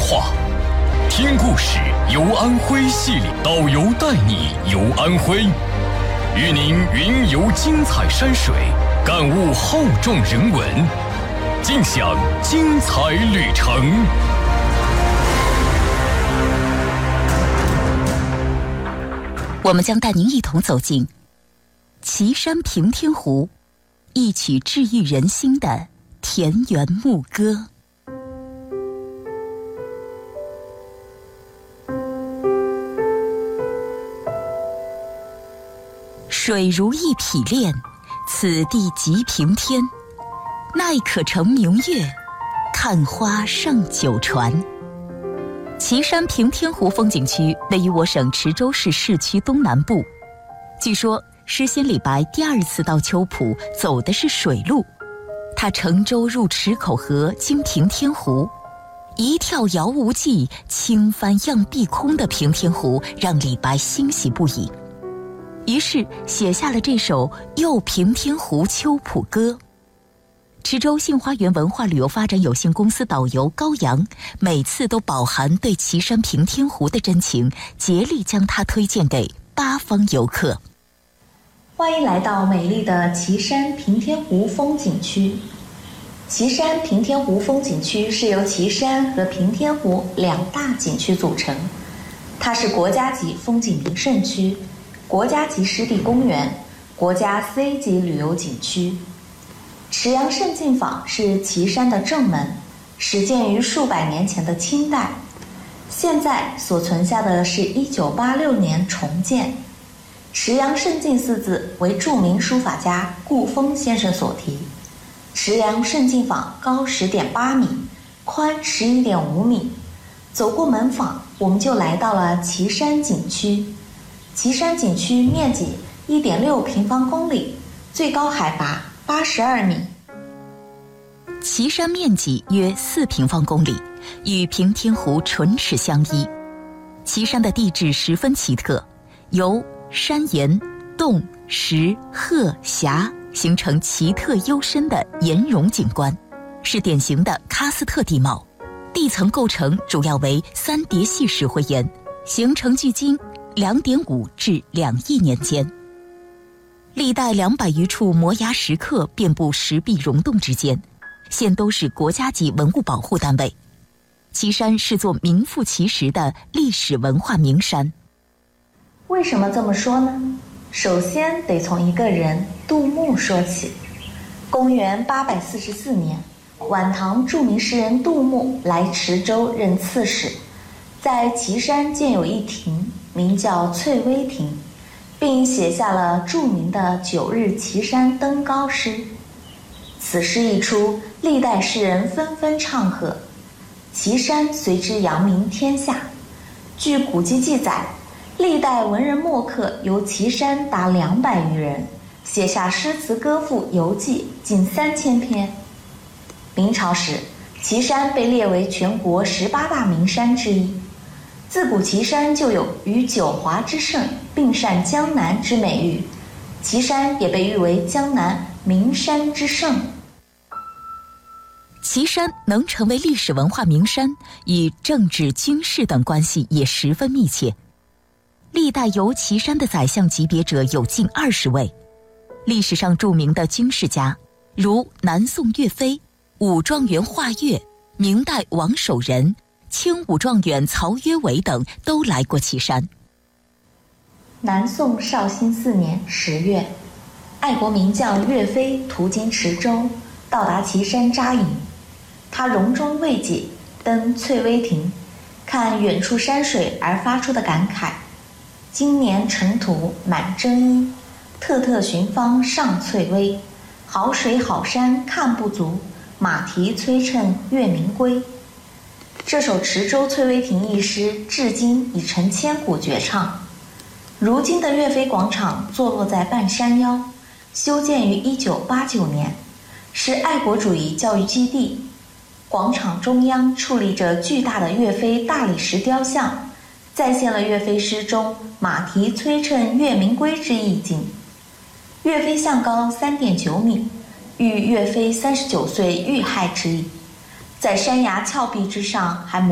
话。听故事游安徽系列，导游带你游安徽，与您云游精彩山水，感悟厚重人文，尽享精彩旅程。 我们将带您一同走进岐山平天湖，一曲治愈人心的田园牧歌。水如一匹练，此地极平天。奈可成明月，看花胜九船。岐山平天湖风景区位于我省池州市市区东南部。据说诗仙李白第二次到秋浦走的是水路，他乘舟入池口河，经平天湖。一跳遥无际，轻帆漾碧空的平天湖让李白欣喜不已，于是写下了这首《游平天湖秋浦歌》。池州杏花园文化旅游发展有限公司导游高阳每次都饱含对岐山平天湖的真情，竭力将它推荐给八方游客。 欢迎来到美丽的岐山平天湖风景区。岐山平天湖风景区是由岐山和平天湖两大景区组成，它是国家级风景名胜区、国家级湿地公园、国家 C 级旅游景区。池阳胜境坊是岐山的正门，始建于数百年前的清代，现在所存下的是1986年重建。池阳胜境四字为著名书法家顾风先生所题。池阳胜境坊高10.8米，宽11.5米。走过门坊，我们就来到了岐山景区。岐山景区面积1.6平方公里，最高海拔82米。 岐山面积约4平方公里，与平天湖唇齿相依。岐山的地质十分奇特，由山岩、洞、石、壑、峡形成奇特幽深的岩溶景观，是典型的喀斯特地貌。地层构成主要为3叠系石灰岩，形成距今2.5至2亿年间。历代200余处摩崖石刻遍布石壁溶洞之间，现都是国家级文物保护单位。岐山是座名副其实的历史文化名山。 为什么这么说呢？首先得从一个人杜牧说起。公元844年，晚唐著名诗人杜牧来池州任刺史，在岐山建有一亭，名叫翠微亭，并写下了著名的9日岐山登高诗。此诗一出，历代诗人纷纷唱和，岐山随之扬名天下。据古籍记载，历代文人墨客游岐山达200余人，写下诗词歌赋游记近3000篇。明朝时，岐山被列为全国18大名山之一。自古岐山就有与九华之盛并善江南之美誉，岐山也被誉为江南名山之盛。 岐山能成为历史文化名山，与政治、军事等关系也十分密切。历代游岐山的宰相级别者有近20位，历史上著名的军事家，如南宋岳飞、武状元华岳、明代王守仁、清武状元曹约伟等都来过岐山。 南宋绍兴4年10月，爱国名将岳飞途经池州，到达岐山扎营。他戎装未解，登翠微亭，看远处山水而发出的感慨：今年尘土满征衣，特特寻芳上翠微。好水好山看不足，马蹄催趁月明归。这首池州翠微亭一诗至今已成千古绝唱。如今的岳飞广场坐落在半山腰，修建于1989年，是爱国主义教育基地。广场中央矗立着巨大的岳飞大理石雕像，再现了岳飞诗中马蹄催趁月明归之意境。岳飞像高3.9米，喻岳飞39岁遇害之意。在山崖峭壁之上还